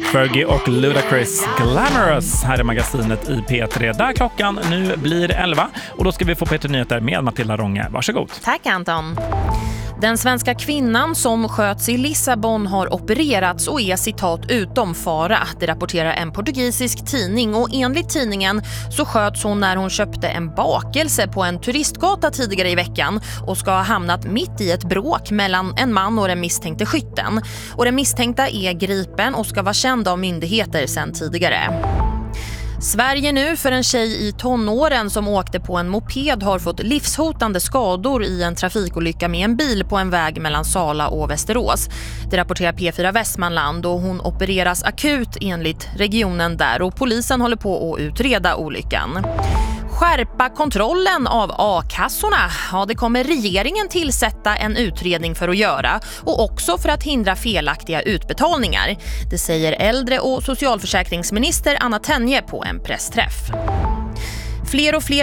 Fergie och Ludacris, Glamorous, här är magasinet i P3 där klockan nu blir 11 och då ska vi få P3 Nyheter med Matilda Ronge. Varsågod. Tack Anton. Den svenska kvinnan som sköts i Lissabon har opererats och är citat utom fara. Det rapporterar en portugisisk tidning och enligt tidningen så sköts hon när hon köpte en bakelse på en turistgata tidigare i veckan och ska ha hamnat mitt i ett bråk mellan en man och den misstänkte skytten. Och den misstänkta är gripen och ska vara känd av myndigheter sedan tidigare. Sverige nu för en tjej i tonåren som åkte på en moped har fått livshotande skador i en trafikolycka med en bil på en väg mellan Sala och Västerås. Det rapporterar P4 Västmanland och hon opereras akut enligt regionen där och polisen håller på att utreda olyckan. Skärpa kontrollen av a-kassorna. Ja, det kommer regeringen tillsätta en utredning för att göra och också för att hindra felaktiga utbetalningar. Det säger äldre- och socialförsäkringsminister Anna Tenje på en pressträff. Fler och fler